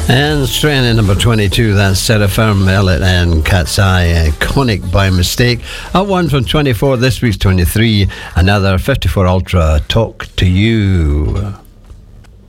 And straight in at number 22, that's Seraphim, Elliot and Cat's Eye, Iconic by Mistake. Up one from 24, this week's 23, another 54 Ultra, Talk to You.